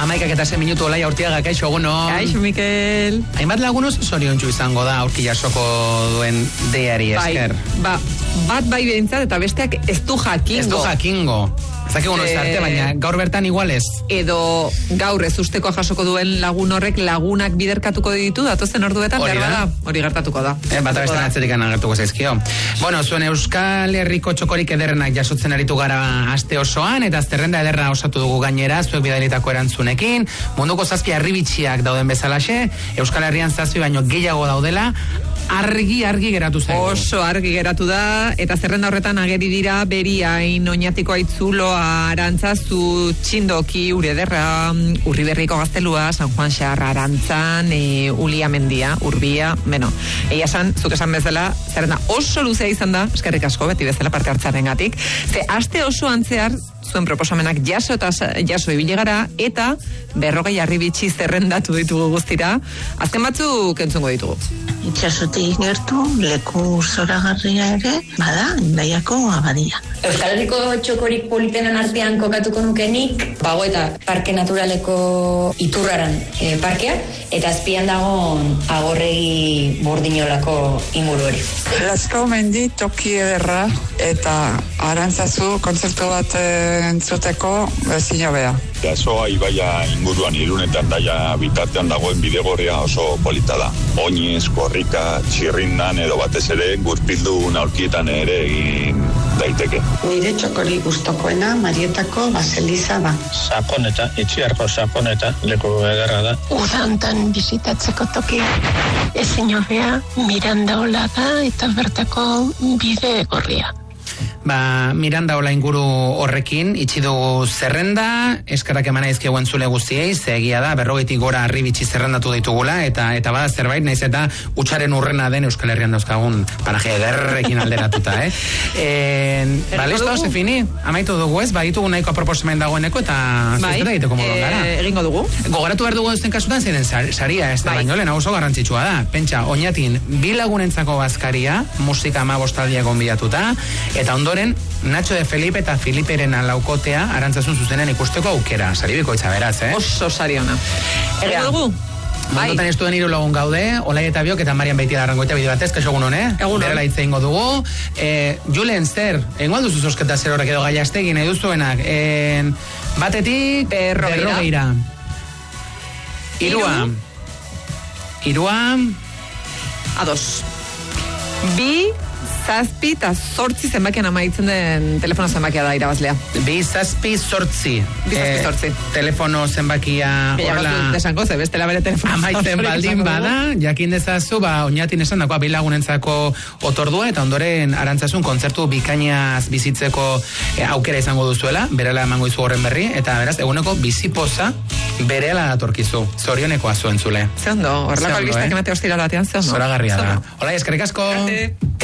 11:06 minutu Olaia Urtiaga, kaixo, egunon. Kaixo, Mikel. Hainbat lagunuz zoriontsu izango da aurki jasoko duen deiari esker. Bat bai behintzat eta besteak ez du jakingo. Ez du jakingo. Ez dakik arte, baina gaur bertan igual ez. Edo gaur ez usteko jasoko duen lagun horrek lagunak biderkatuko ditu datozen orduetan, hori gertatuko da. Bata beste atzetik agertuko zaizkio. Bueno, zuen Euskal Herriko txokorik ederrenak jasotzen aritu gara aste osoan, eta zerrenda ederra osatu dugu gainera, zuek bidalitako erantzunekin. Munduko 7 harribitxiak dauden bezalaxe, Euskal Herrian 7 baino gehiago daudela, argi geratu zaigu. Oso argi geratu da, eta zerrenda horretan ageri dira Beriain, Oñatiko Aitzuloa, Arantzazu, Txindoki, Urederra, Urriberriko Gaztelua, San Juan Xarra, Arantzan, Ulia Mendia, Urbia, egia esan, zuk esan bezala, zerrenda oso luzea izan da, eskerrik asko, beti bezala parte hartzarengatik, aste oso antzear, zuen proposamenak jaso ibile gara, eta 40 harribitxi zerrendatu ditugu guztira, azken batzuk entzungo ditugu. Itxasotik gertu, leku zoragarria ere, bada, Hendaiako abadia. Euskal Herriko txokorik politenan artean kokatuko nukenik, eta Parke Naturaleko Iturraran parkea, eta azpian dago Agorregi Burdinolako inguru hori. Lazkao mendi toki ederra, eta Arantzazu kontzertu bat entzuteko ezin hobea. Dasoa ibaia inguruan Irunetan daia bitartean dagoen bidegorria oso polita da. Oinez, korrika, txirrindan edo batez ere gurpildu aurkietan ere egin daiteke. Nire txokori gustokoena Marietako Baseliza da. Sakoneta, Itziarko Sakoneta, leku ederra da. Udantan bizitatzeko tokia ezin hobea Mirandaola da eta bertako bide gorria. Mirandaola inguru horrekin itxi dugu zerrenda, eskarak emana izkiago entzule guztiei, egia da, 40 gora harribitxi zerrendatu ditugula, eta bada zerbait, naiz eta utxaren urrena den Euskal Herrian dauzkagun paraje ederrekin alderatuta, listo, Sefini, amaitu dugu ez, ditugu nahiko proposamen dagoeneko, eta zuzera egiteko modon gara. Egingo dugu. Gogoratu behar dugu zen kasutan, zeinen saria, ez da baino, lehen oso garrantzitsua da. Pentsa, Oñatin, 2 lagunentzako bazkaria, musika 15 gonbidatuta, eta ondoren, Nacho de Felipe eta Filiperen laukotea Arantzazun zuzenen ikusteko aukera. Saribikoitza beraz, Oso sariona. Egingo dugu? Mundotan estuden 3 lagun gaude, Olaia eta Biok eta Marian Beitila Arrangoita bide batez, kaixo egunon, Berela hitz egingo dugu. Julen, zer, egingo alduzu zosketa zer horrek edo gaiaztegi nahi duzuenak. Batetik, berrogeira. Irua. Ados. 2, 7 eta 8 zenbakian amaitzen den telefono zenbakia da irabazlea. 2, 7, 8. Telefono zenbakia horrela... Desango, bestela bere telefono. Amaitzen baldin bada, jakin dezazu, Oñatin esan dakoa 2 lagunentzako otordua, eta ondoren Arantzazun kontzertu bikainaz bizitzeko aukera izango duzuela, berela emango izu horren berri, eta beraz, eguneko bizipoza berela datorkizu. Zorionekoa zuen zule. Ze ondo, horrelako albistak emate hostira batean, ze ondo. Zoragarria da. Hola, eskerrik asko.